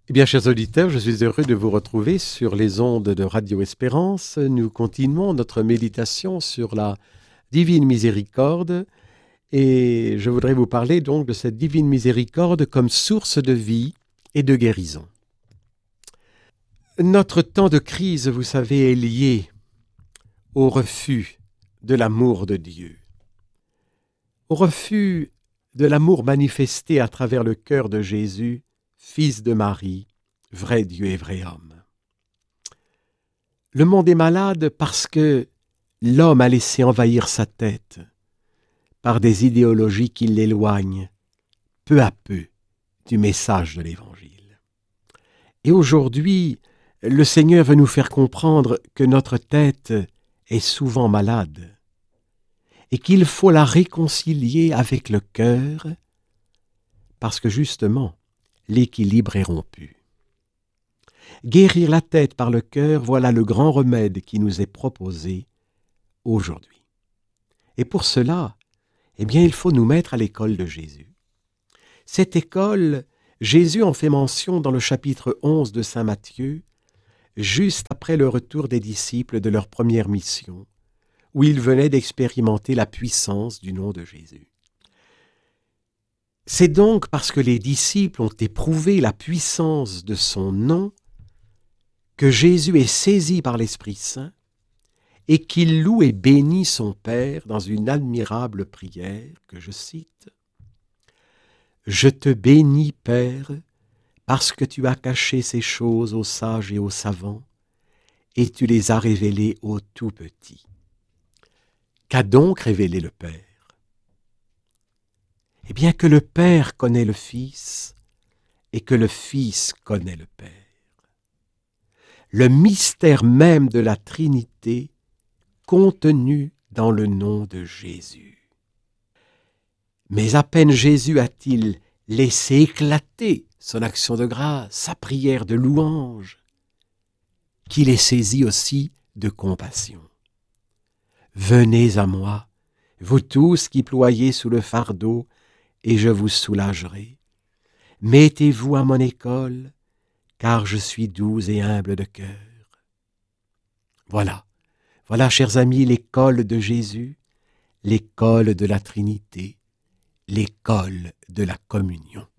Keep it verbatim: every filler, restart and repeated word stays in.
Eh bien, chers auditeurs, je suis heureux de vous retrouver sur les ondes de Radio Espérance. Nous continuons notre méditation sur la divine miséricorde et je voudrais vous parler donc de cette divine miséricorde comme source de vie et de guérison. Notre temps de crise, vous savez, est lié au refus de l'amour de Dieu, au refus de l'amour manifesté à travers le cœur de Jésus, Fils de Marie, vrai Dieu et vrai homme. Le monde est malade parce que l'homme a laissé envahir sa tête par des idéologies qui l'éloignent peu à peu du message de l'Évangile. Et aujourd'hui, le Seigneur veut nous faire comprendre que notre tête est souvent malade et qu'il faut la réconcilier avec le cœur parce que justement, l'équilibre est rompu. Guérir la tête par le cœur, voilà le grand remède qui nous est proposé aujourd'hui. Et pour cela, eh bien, il faut nous mettre à l'école de Jésus. Cette école, Jésus en fait mention dans le chapitre onze de saint Matthieu, juste après le retour des disciples de leur première mission, où ils venaient d'expérimenter la puissance du nom de Jésus. C'est donc parce que les disciples ont éprouvé la puissance de son nom que Jésus est saisi par l'Esprit Saint et qu'il loue et bénit son Père dans une admirable prière que je cite. « Je te bénis, Père, parce que tu as caché ces choses aux sages et aux savants, et tu les as révélées aux tout-petits. » Qu'a donc révélé le Père? Eh bien que le Père connaît le Fils et que le Fils connaît le Père. Le mystère même de la Trinité contenu dans le nom de Jésus. Mais à peine Jésus a-t-il laissé éclater son action de grâce, sa prière de louange, qu'il est saisi aussi de compassion. « Venez à moi, vous tous qui ployez sous le fardeau, et je vous soulagerai. Mettez-vous à mon école, car je suis doux et humble de cœur. » Voilà, voilà, chers amis, l'école de Jésus, l'école de la Trinité, l'école de la communion.